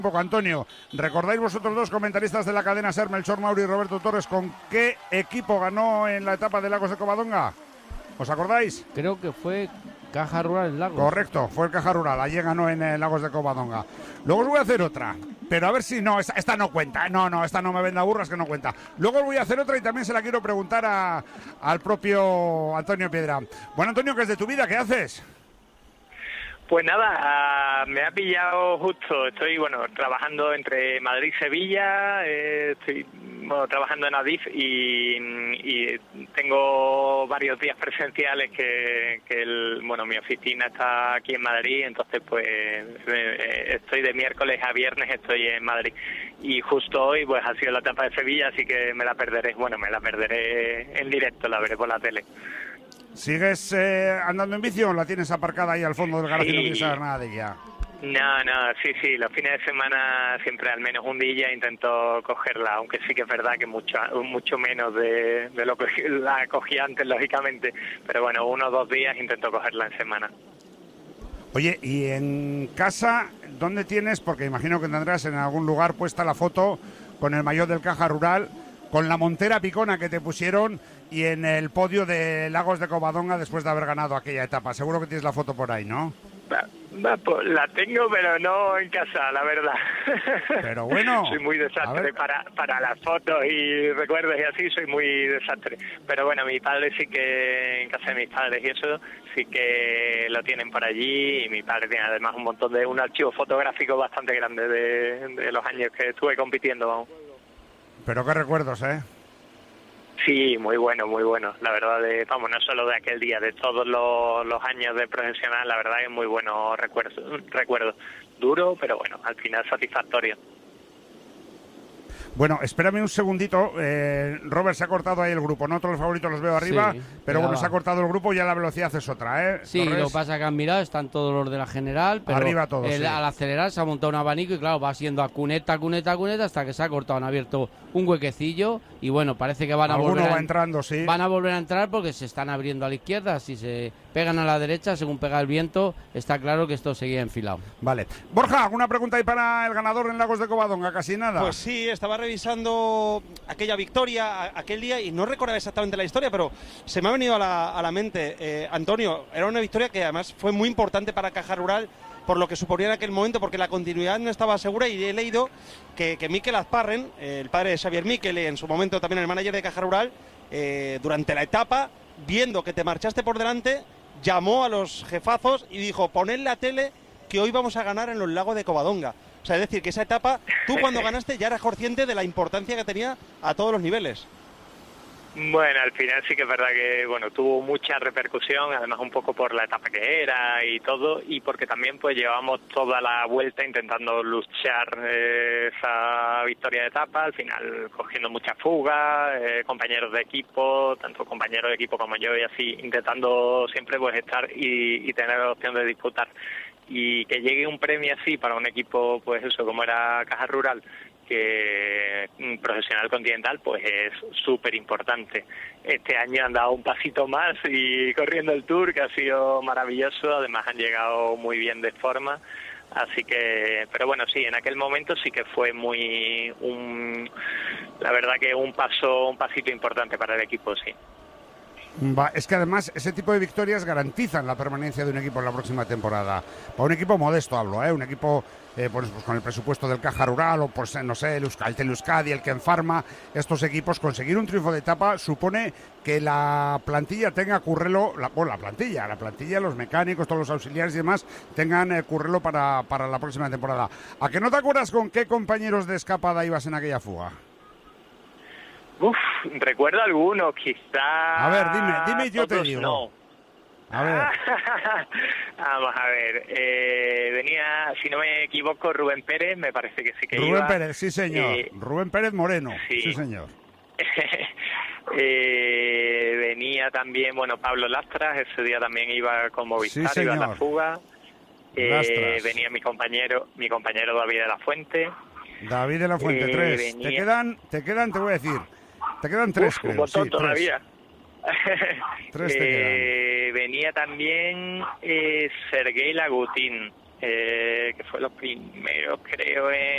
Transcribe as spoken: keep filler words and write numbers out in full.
Un poco, Antonio, ¿recordáis vosotros dos, comentaristas de la cadena SER, Melchor Mauri y Roberto Torres, con qué equipo ganó en la etapa de Lagos de Covadonga? ¿Os acordáis? Creo que fue Caja Rural en Lagos. Correcto, fue el Caja Rural, allí ganó en eh, Lagos de Covadonga. Luego os voy a hacer otra, pero a ver si no, esta, esta no cuenta, no, no, esta no me venda burras, que no cuenta. Luego os voy a hacer otra y también se la quiero preguntar a, al propio Antonio Piedra. Bueno, Antonio, ¿qué es de tu vida? ¿Qué haces? Pues nada, uh, me ha pillado justo, estoy bueno trabajando entre Madrid y Sevilla, eh, estoy bueno, trabajando en Adif y, y tengo varios días presenciales que, que el, bueno mi oficina está aquí en Madrid, entonces pues eh, estoy de miércoles a viernes, estoy en Madrid y justo hoy pues ha sido la etapa de Sevilla, así que me la perderé, bueno me la perderé en directo, la veré por la tele. ¿Sigues eh, andando en bici o la tienes aparcada ahí al fondo del garaje sí. y no quieres saber nada de ella? No, no, sí, sí, los fines de semana siempre al menos un día intento cogerla, aunque sí que es verdad que mucho mucho menos de, de lo que la cogí antes, lógicamente, pero bueno, uno o dos días intento cogerla en semana. Oye, ¿y en casa dónde tienes? Porque imagino que tendrás en algún lugar puesta la foto con el maillot del Caja Rural, con la montera picona que te pusieron y en el podio de Lagos de Covadonga después de haber ganado aquella etapa. Seguro que tienes la foto por ahí, ¿no? La tengo, pero no en casa, la verdad. Pero bueno. Soy muy desastre para, para las fotos y recuerdos y así, soy muy desastre. Pero bueno, mi padre sí que, en casa de mis padres y eso, sí que lo tienen por allí. Y mi padre tiene además un montón de, un archivo fotográfico bastante grande de, de los años que estuve compitiendo, vamos. Pero qué recuerdos, ¿eh? Sí, muy bueno, muy bueno. La verdad, de, vamos, no solo de aquel día, de todos los, los años de profesional, la verdad es muy bueno recuerdo. Recuerdo duro, pero bueno, al final satisfactorio. Bueno, espérame un segundito. Eh, Robert, se ha cortado ahí el grupo. No todos los favoritos los veo arriba, sí, pero bueno, va. se ha cortado el grupo y ya la velocidad es otra, ¿eh? Sí, Torres. lo que pasa es que han mirado, están todos los de la general, pero arriba todos, el, sí. al acelerar se ha montado un abanico y claro, va siendo a cuneta, cuneta, cuneta, hasta que se ha cortado, han abierto un huequecillo y bueno, parece que van a Alguno volver a, va entrando, sí. van a volver a entrar porque se están abriendo a la izquierda, si se pegan a la derecha, según pega el viento, está claro que esto seguía enfilado. Vale. Borja, ¿alguna pregunta ahí para el ganador en Lagos de Covadonga? Casi nada. Pues sí, estaba revisando aquella victoria, aquel día, y no recordaba exactamente la historia, pero se me ha venido a la, a la mente, eh, Antonio, era una victoria que además fue muy importante para Caja Rural, por lo que suponía en aquel momento, porque la continuidad no estaba segura, y he leído que, que Mikel Azparren, eh, el padre de Xavier Mikel, en su momento también el manager de Caja Rural, eh, durante la etapa, viendo que te marchaste por delante, llamó a los jefazos y dijo, poned la tele que hoy vamos a ganar en los Lagos de Covadonga. O sea, es decir, que esa etapa, tú cuando ganaste ya eras consciente de la importancia que tenía a todos los niveles. Bueno, al final sí que es verdad que bueno tuvo mucha repercusión, además un poco por la etapa que era y todo, y porque también pues llevamos toda la vuelta intentando luchar eh, esa victoria de etapa, al final cogiendo muchas fugas, eh, compañeros de equipo, tanto compañeros de equipo como yo y así, intentando siempre pues estar y, y tener la opción de disputar. Y que llegue un premio así para un equipo, pues eso, como era Caja Rural, que profesional continental, pues es súper importante. Este año han dado un pasito más y corriendo el Tour, que ha sido maravilloso, además han llegado muy bien de forma, así que, pero bueno, sí, en aquel momento sí que fue muy, un, la verdad que un paso, un pasito importante para el equipo, sí. Va, es que además ese tipo de victorias garantizan la permanencia de un equipo en la próxima temporada. Para un equipo modesto hablo, ¿eh? Un equipo eh, pues, pues con el presupuesto del Caja Rural o pues no sé, el Euskal, el Euskadi, el Ken Pharma, estos equipos, conseguir un triunfo de etapa supone que la plantilla tenga currelo, la, bueno, la plantilla, la plantilla, los mecánicos, todos los auxiliares y demás tengan eh, currelo para, para la próxima temporada. ¿A que no te acuerdas con qué compañeros de escapada ibas en aquella fuga? Uf, recuerdo algunos, quizá... A ver, dime, dime y yo te digo. No. A ver. Vamos a ver, eh, venía, si no me equivoco, Rubén Pérez, me parece que sí que Rubén iba. Rubén Pérez, sí señor. Eh, Rubén Pérez Moreno, sí, sí señor. eh, venía también, bueno, Pablo Lastras, ese día también iba con Movistar, sí, iba a la fuga. Eh, venía mi compañero, mi compañero David de la Fuente. David de la Fuente, eh, tres. Venía... Te quedan, te quedan, te voy a decir, te quedan tres, Uf, creo. Un montón sí, todavía. Tres te eh, venía también eh, Sergei Lagutin. eh, que fue los primeros, creo, en